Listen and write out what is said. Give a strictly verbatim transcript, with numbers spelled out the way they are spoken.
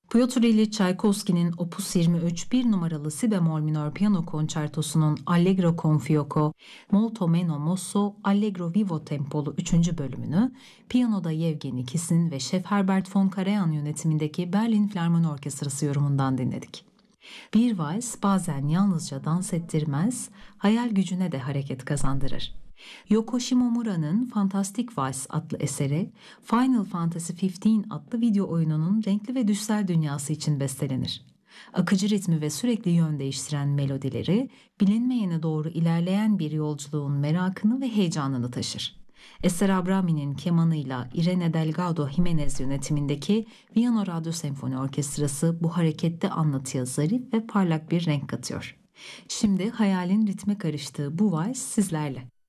Piotr İliç Çaykovski'nin Opus yirmi üç bir numaralı si bemol minör piyano konçertosunun Allegro con fuoco, molto meno mosso, Allegro vivo tempolu üçüncü bölümünü piyanoda Yevgeni Kissin ve şef Herbert von Karajan yönetimindeki Berlin Filarmoni Orkestrası yorumundan dinledik. Bir vals bazen yalnızca dans ettirmez, hayal gücüne de hareket kazandırır. Yoko Shimomura'nın Fantastic Vals adlı eseri, Final Fantasy on beş adlı video oyununun renkli ve düşsel dünyası için bestelenir. Akıcı ritmi ve sürekli yön değiştiren melodileri, bilinmeyene doğru ilerleyen bir yolculuğun merakını ve heyecanını taşır. Eser Abrami'nin kemanıyla Irene Delgado Jimenez yönetimindeki Viyana Radyo Senfoni Orkestrası bu hareketli anlatıya zarif ve parlak bir renk katıyor. Şimdi hayalin ritme karıştığı bu vals sizlerle.